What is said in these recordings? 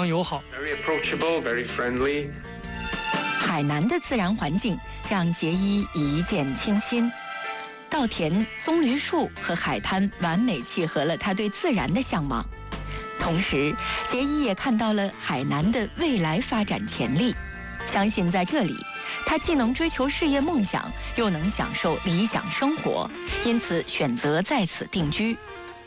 常友好。 海南的自然环境让杰伊一见倾心，稻田、棕榈树和海滩完美契合了他对自然的向往。同时，杰伊也看到了海南的未来发展潜力，相信在这里，他既能追求事业梦想，又能享受理想生活，因此选择在此定居。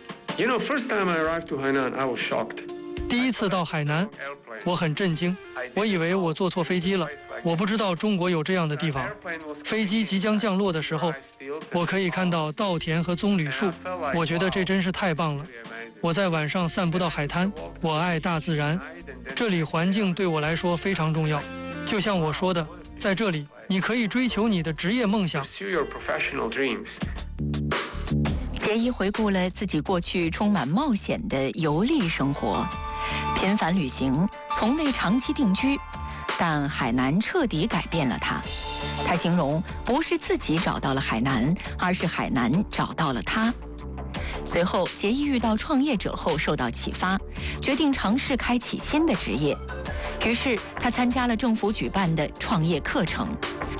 第一次到海南，我很震惊，我以为我坐错飞机了，我不知道中国有这样的地方。飞机即将降落的时候，我可以看到稻田和棕榈树，我觉得这真是太棒了。我在晚上散步到海滩，我爱大自然，这里环境对我来说非常重要。就像我说的，在这里你可以追求你的职业梦想。 杰伊回顾了自己过去充满冒险的游历生活，频繁旅行，从未长期定居，但海南彻底改变了他。他形容不是自己找到了海南，而是海南找到了他。随后，杰伊遇到创业者后受到启发，决定尝试开启新的职业。于是，他参加了政府举办的创业课程。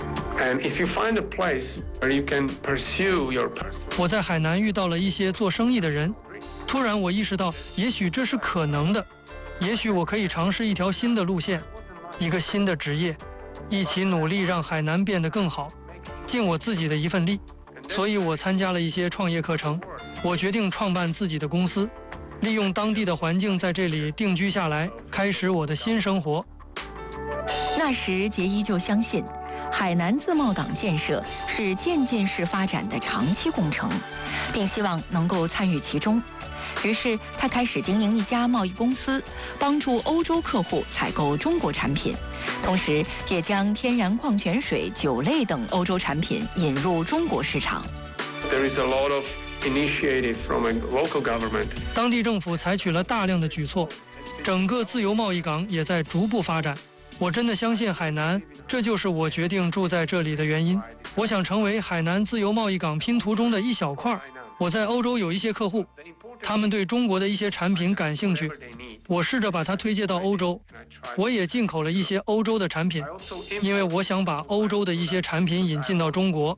我在海南遇到了一些做生意的人，突然我意识到，也许这是可能的，也许我可以尝试一条新的路线，一个新的职业，一起努力让海南变得更好，尽我自己的一份力。所以我参加了一些创业课程，我决定创办自己的公司，利用当地的环境在这里定居下来，开始我的新生活。 那时杰伊就相信，海南自贸港建设是渐进式发展的长期工程，并希望能够参与其中。于是他开始经营一家贸易公司，帮助欧洲客户采购中国产品，同时也将天然矿泉水、酒类等欧洲产品引入中国市场。 当地政府采取了大量的举措，整个自由贸易港也在逐步发展。我真的相信海南，这就是我决定住在这里的原因。我想成为海南自由贸易港拼图中的一小块。我在欧洲有一些客户，他们对中国的一些产品感兴趣，我试着把它推介到欧洲。我也进口了一些欧洲的产品，因为我想把欧洲的一些产品引进到中国。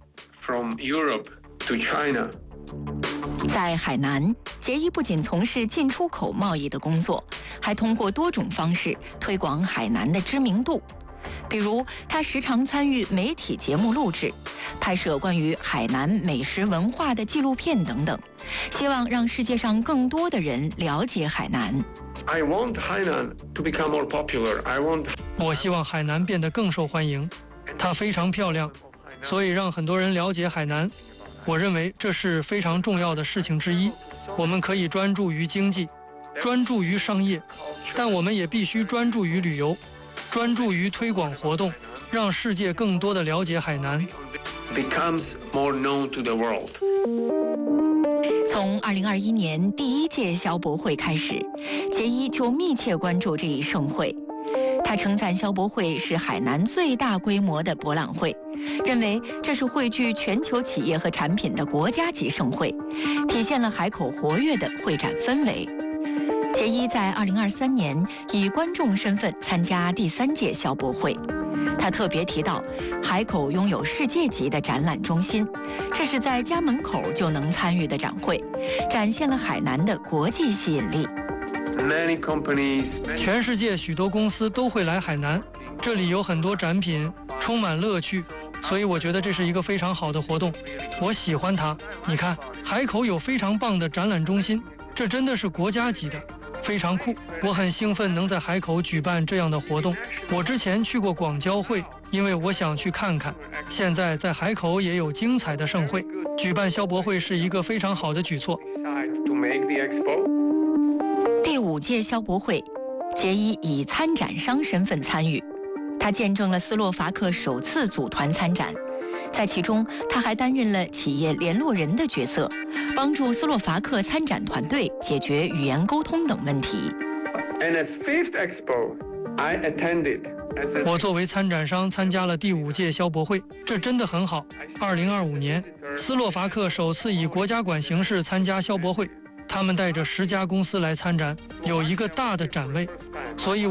在海南，杰伊不仅从事进出口贸易的工作，还通过多种方式推广海南的知名度。比如，他时常参与媒体节目录制，拍摄关于海南美食文化的纪录片等等，希望让世界上更多的人了解海南。 我希望海南变得更受欢迎，它非常漂亮，所以让很多人了解海南。我认为这是非常重要的事情之一。我们可以专注于经济，专注于商业，但我们也必须专注于旅游，专注于推广活动，让世界更多的了解海南。 从2021年第1届消博会开始，杰伊就密切关注这一盛会。他称赞消博会是海南最大规模的博览会，认为这是汇聚全球企业和产品的国家级盛会，体现了海口活跃的会展氛围。杰伊在2023年以观众身份参加第3届消博会，他特别提到，海口拥有世界级的展览中心，这是在家门口就能参与的展会，展现了海南的国际吸引力。 全世界许多公司都会来海南，这里有很多展品，充满乐趣，所以我觉得这是一个非常好的活动，我喜欢它。你看，海口有非常棒的展览中心，这真的是国家级的，非常酷。我很兴奋能在海口举办这样的活动。我之前去过广交会，因为我想去看看。现在在海口也有精彩的盛会，举办消博会是一个非常好的举措。 第5届消博会，杰伊以参展商身份参与，他见证了斯洛伐克首次组团参展，在其中他还担任了企业联络人的角色，帮助斯洛伐克参展团队解决语言沟通等问题。 我作为参展商参加了第5届消博会，这真的很好。2025年，斯洛伐克首次以国家馆形式参加消博会，他们带着10家公司来参展，有一个大的展位，所以